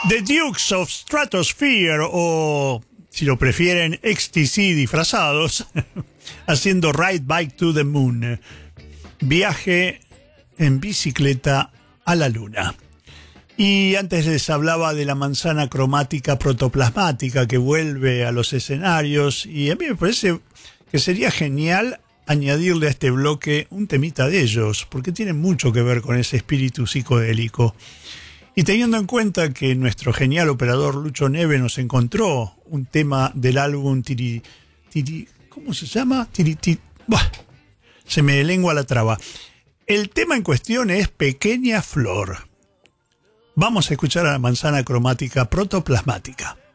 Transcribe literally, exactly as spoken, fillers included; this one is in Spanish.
The Dukes of Stratosphere, o si lo prefieren, X T C disfrazados, haciendo Ride Bike to the Moon, viaje en bicicleta a la luna. Y antes les hablaba de la manzana cromática protoplasmática que vuelve a los escenarios, y a mí me parece que sería genial añadirle a este bloque un temita de ellos, porque tiene mucho que ver con ese espíritu psicodélico. Y teniendo en cuenta que nuestro genial operador Lucho Neve nos encontró un tema del álbum Tiri... tiri ¿Cómo se llama? Tiri, tiri, bah, se me lengua la traba. El tema en cuestión es Pequeña Flor. Vamos a escuchar a la manzana cromática protoplasmática.